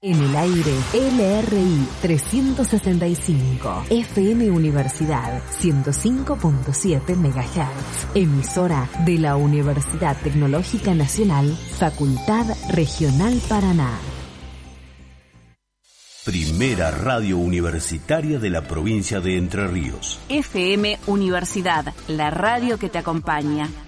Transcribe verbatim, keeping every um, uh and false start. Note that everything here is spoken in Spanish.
En el aire, L R I trescientos sesenta y cinco, F M Universidad ciento cinco punto siete megahertz, emisora de la Universidad Tecnológica Nacional, Facultad Regional Paraná. Primera radio universitaria de la provincia de Entre Ríos. F M Universidad, la radio que te acompaña.